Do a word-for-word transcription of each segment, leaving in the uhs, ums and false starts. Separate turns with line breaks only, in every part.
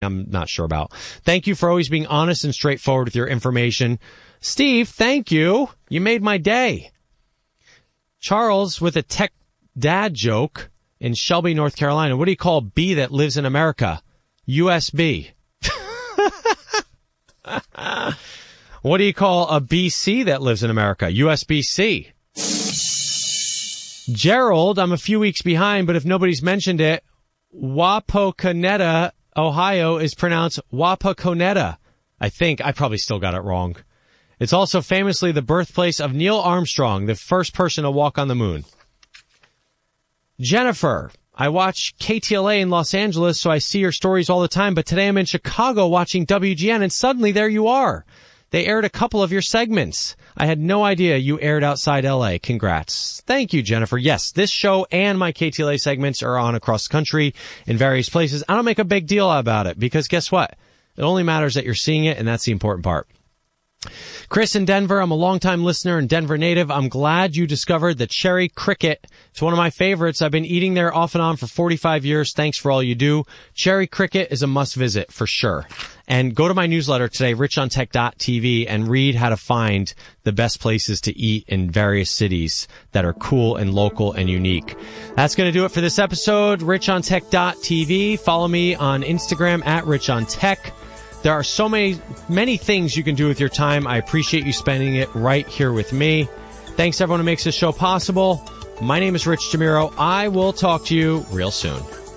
I'm not sure about. Thank you for always being honest and straightforward with your information. Steve, thank you. You made my day. Charles with a tech dad joke in Shelby, North Carolina. What do you call a bee that lives in America? U S B. What do you call a B C that lives in America? U S B C. Gerald, I'm a few weeks behind, but if nobody's mentioned it, Wapakoneta, Ohio is pronounced Wapakoneta. I think. I probably still got it wrong. It's also famously the birthplace of Neil Armstrong, the first person to walk on the moon. Jennifer, I watch K T L A in Los Angeles, so I see your stories all the time, but today I'm in Chicago watching W G N, and suddenly there you are. They aired a couple of your segments. I had no idea you aired outside L A. Congrats. Thank you, Jennifer. Yes, this show and my K T L A segments are on across the country in various places. I don't make a big deal about it because guess what? It only matters that you're seeing it, and that's the important part. Chris in Denver, I'm a longtime listener and Denver native. I'm glad you discovered the Cherry Cricket. It's one of my favorites. I've been eating there off and on for forty-five years. Thanks for all you do. Cherry Cricket is a must visit for sure. And go to my newsletter today, rich on tech dot t v, and read how to find the best places to eat in various cities that are cool and local and unique. That's going to do it for this episode. rich on tech dot t v. Follow me on Instagram at richontech. There are so many, many things you can do with your time. I appreciate you spending it right here with me. Thanks everyone who makes this show possible. My name is Rich DeMiro. I will talk to you real soon.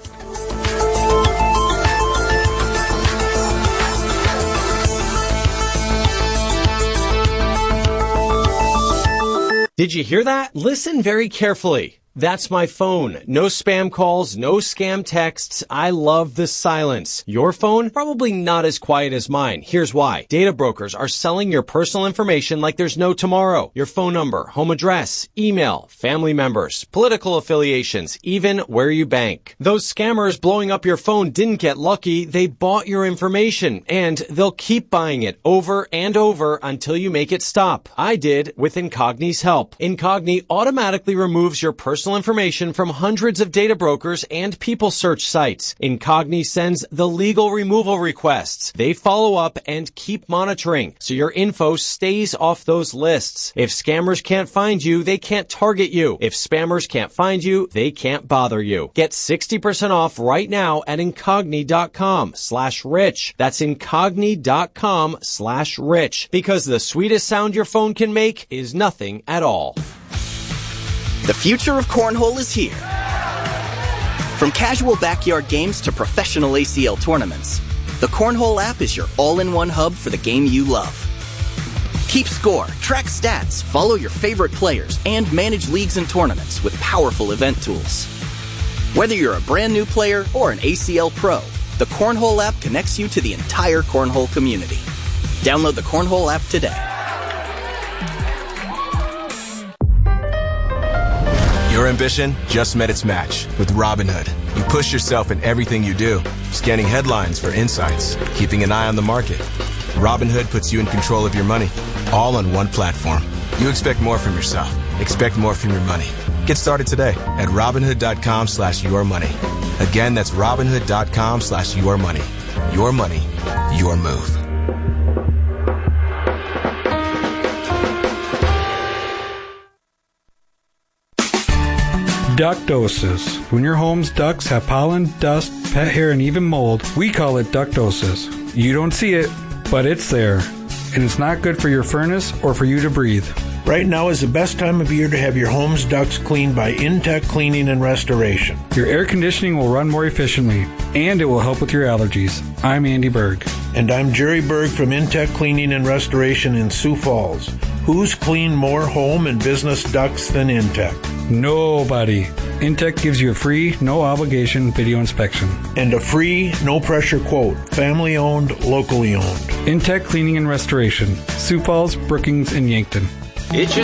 Did you hear that? Listen very carefully. That's my phone. No spam calls, no scam texts. I love the silence. Your phone? Probably not as quiet as mine. Here's why. Data brokers are selling your personal information like there's no tomorrow. Your phone number, home address, email, family members, political affiliations, even where you bank. Those scammers blowing up your phone didn't get lucky. They bought your information, and they'll keep buying it over and over until you make it stop. I did with Incogni's help. Incogni automatically removes your personal information from hundreds of data brokers and people search sites. Incogni sends the legal removal requests. They follow up and keep monitoring, so your info stays off those lists. If scammers can't find you, they can't target you. If spammers can't find you, they can't bother you. Get sixty percent off right now at incogni.com slash rich. That's incogni.com slash rich. Because the sweetest sound your phone can make is nothing at all.
The future of cornhole is here. From casual backyard games to professional A C L tournaments, the Cornhole app is your all-in-one hub for the game you love. Keep score, track stats, follow your favorite players, and manage leagues and tournaments with powerful event tools. Whether you're a brand new player or an A C L pro, the Cornhole app connects you to the entire cornhole community. Download the Cornhole app today.
Your ambition just met its match with Robinhood. You push yourself in everything you do, scanning headlines for insights, keeping an eye on the market. Robinhood puts you in control of your money, all on one platform. You expect more from yourself. Expect more from your money. Get started today at Robinhood.com slash your money. Again, that's Robinhood.com slash your money. Your money, your move.
Ductosis. When your home's ducts have pollen, dust, pet hair, and even mold, we call it ductosis. You don't see it, but it's there. And it's not good for your furnace or for you to breathe.
Right now is the best time of year to have your home's ducts cleaned by Intech Cleaning and Restoration.
Your air conditioning will run more efficiently, and it will help with your allergies. I'm Andy Berg.
And I'm Jerry Berg from Intech Cleaning and Restoration in Sioux Falls. Who's cleaned more home and business ducts than Intech?
Nobody. Intech gives you a free, no-obligation video inspection.
And a free, no-pressure quote. Family-owned, locally owned.
Intech Cleaning and Restoration. Sioux Falls, Brookings, and Yankton.
It just